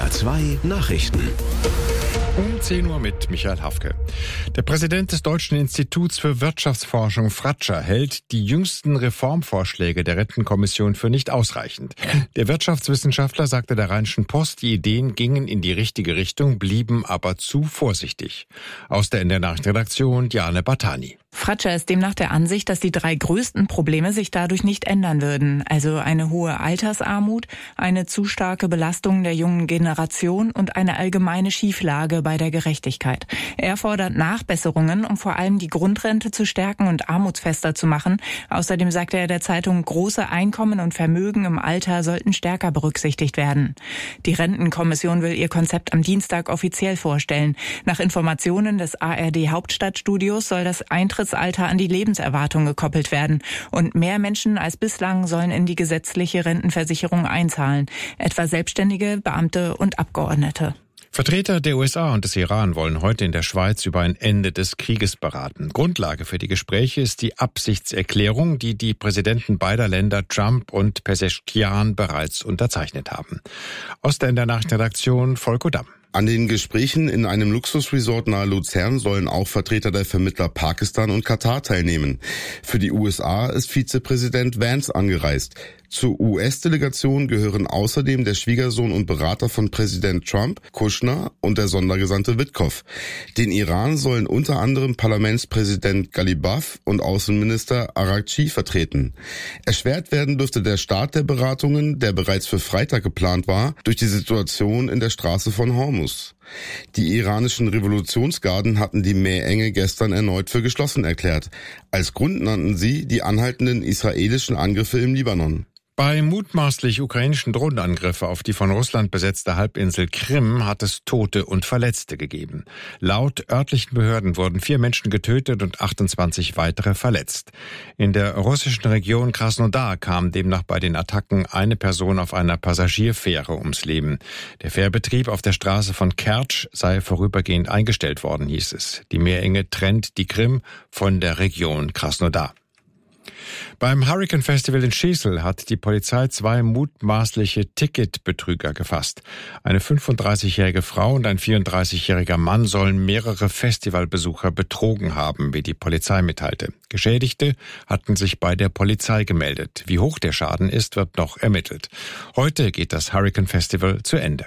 NDR 2 Nachrichten. Um 10 Uhr mit Michael Hafke. Der Präsident des Deutschen Instituts für Wirtschaftsforschung Fratscher hält die jüngsten Reformvorschläge der Rentenkommission für nicht ausreichend. Der Wirtschaftswissenschaftler sagte der Rheinischen Post, die Ideen gingen in die richtige Richtung, blieben aber zu vorsichtig. Aus der NDR-Nachrichtenredaktion Diane Bartani. Fratscher ist demnach der Ansicht, dass die 3 größten Probleme sich dadurch nicht ändern würden. Also eine hohe Altersarmut, eine zu starke Belastung der jungen Generation und eine allgemeine Schieflage bei der Gerechtigkeit. Er fordert Nachbesserungen, um vor allem die Grundrente zu stärken und armutsfester zu machen. Außerdem sagte er der Zeitung, große Einkommen und Vermögen im Alter sollten stärker berücksichtigt werden. Die Rentenkommission will ihr Konzept am Dienstag offiziell vorstellen. Nach Informationen des ARD Hauptstadtstudios soll das Eintrittsalter an die Lebenserwartung gekoppelt werden. Und mehr Menschen als bislang sollen in die gesetzliche Rentenversicherung einzahlen. Etwa Selbstständige, Beamte und Abgeordnete. Vertreter der USA und des Iran wollen heute in der Schweiz über ein Ende des Krieges beraten. Grundlage für die Gespräche ist die Absichtserklärung, die die Präsidenten beider Länder Trump und Pezeshkian bereits unterzeichnet haben. Aus der Nachrichtenredaktion Volko Damm. An den Gesprächen in einem Luxusresort nahe Luzern sollen auch Vertreter der Vermittler Pakistan und Katar teilnehmen. Für die USA ist Vizepräsident Vance angereist. Zur US-Delegation gehören außerdem der Schwiegersohn und Berater von Präsident Trump, Kushner, und der Sondergesandte Witkoff. Den Iran sollen unter anderem Parlamentspräsident Ghalibaf und Außenminister Araghchi vertreten. Erschwert werden dürfte der Start der Beratungen, der bereits für Freitag geplant war, durch die Situation in der Straße von Hormuz. Die iranischen Revolutionsgarden hatten die Meerenge gestern erneut für geschlossen erklärt. Als Grund nannten sie die anhaltenden israelischen Angriffe im Libanon. Bei mutmaßlich ukrainischen Drohnenangriffen auf die von Russland besetzte Halbinsel Krim hat es Tote und Verletzte gegeben. Laut örtlichen Behörden wurden 4 Menschen getötet und 28 weitere verletzt. In der russischen Region Krasnodar kam demnach bei den Attacken eine Person auf einer Passagierfähre ums Leben. Der Fährbetrieb auf der Straße von Kertsch sei vorübergehend eingestellt worden, hieß es. Die Meerenge trennt die Krim von der Region Krasnodar. Beim Hurricane Festival in Schiesel hat die Polizei 2 mutmaßliche Ticketbetrüger gefasst. Eine 35-jährige Frau und ein 34-jähriger Mann sollen mehrere Festivalbesucher betrogen haben, wie die Polizei mitteilte. Geschädigte hatten sich bei der Polizei gemeldet. Wie hoch der Schaden ist, wird noch ermittelt. Heute geht das Hurricane Festival zu Ende.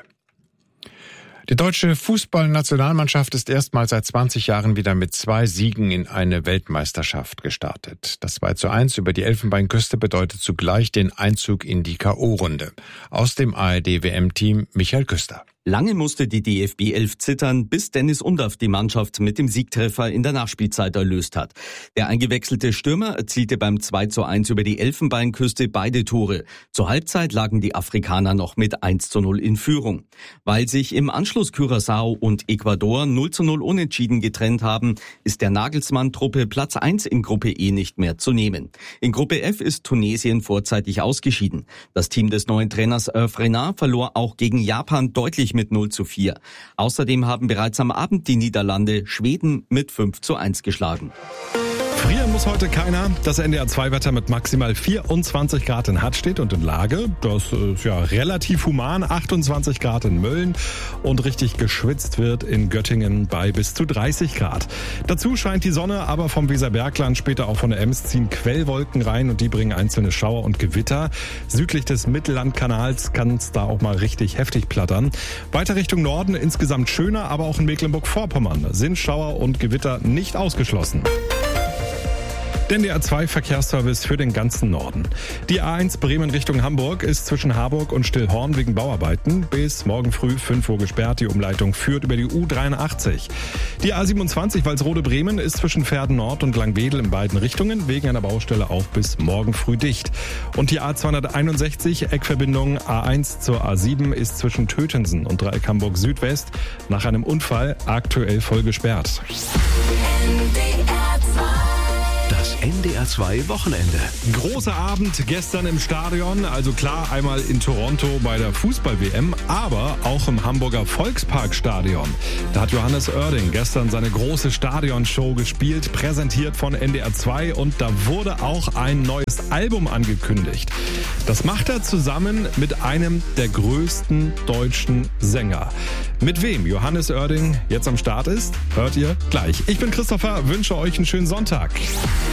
Die deutsche Fußballnationalmannschaft ist erstmals seit 20 Jahren wieder mit 2 Siegen in eine Weltmeisterschaft gestartet. Das 2:1 über die Elfenbeinküste bedeutet zugleich den Einzug in die K.O.-Runde. Aus dem ARD-WM-Team Michael Küster. Lange musste die DFB 11 zittern, bis Dennis Undaff die Mannschaft mit dem Siegtreffer in der Nachspielzeit erlöst hat. Der eingewechselte Stürmer erzielte beim 2:1 über die Elfenbeinküste beide Tore. Zur Halbzeit lagen die Afrikaner noch mit 1:0 in Führung. Weil sich im Anschluss Curaçao und Ecuador 0:0 unentschieden getrennt haben, ist der Nagelsmann-Truppe Platz 1 in Gruppe E nicht mehr zu nehmen. In Gruppe F ist Tunesien vorzeitig ausgeschieden. Das Team des neuen Trainers Hervé Renard verlor auch gegen Japan deutlich mit 0:4. Außerdem haben bereits am Abend die Niederlande Schweden mit 5:1 geschlagen. Frieren muss heute keiner. Das NDR2-Wetter mit maximal 24 Grad in Hattstedt und in Lage. Das ist ja relativ human. 28 Grad in Mölln und richtig geschwitzt wird in Göttingen bei bis zu 30 Grad. Dazu scheint die Sonne, aber vom Weserbergland, später auch von der Ems, ziehen Quellwolken rein und die bringen einzelne Schauer und Gewitter. Südlich des Mittellandkanals kann es da auch mal richtig heftig plattern. Weiter Richtung Norden insgesamt schöner, aber auch in Mecklenburg-Vorpommern sind Schauer und Gewitter nicht ausgeschlossen. Der NDR2-Verkehrsservice für den ganzen Norden. Die A1 Bremen Richtung Hamburg ist zwischen Harburg und Stillhorn wegen Bauarbeiten bis morgen früh 5 Uhr gesperrt. Die Umleitung führt über die U83. Die A27 Walsrode-Bremen ist zwischen Verden Nord und Langwedel in beiden Richtungen wegen einer Baustelle auch bis morgen früh dicht. Und die A261 Eckverbindung A1 zur A7 ist zwischen Tötensen und Dreieck Hamburg Südwest nach einem Unfall aktuell voll gesperrt. NDR2 Wochenende. Großer Abend gestern im Stadion, also klar einmal in Toronto bei der Fußball-WM, aber auch im Hamburger Volksparkstadion. Da hat Johannes Oerding gestern seine große Stadionshow gespielt, präsentiert von NDR2 und da wurde auch ein neues Album angekündigt. Das macht er zusammen mit einem der größten deutschen Sänger. Mit wem Johannes Oerding jetzt am Start ist, hört ihr gleich. Ich bin Christopher, wünsche euch einen schönen Sonntag.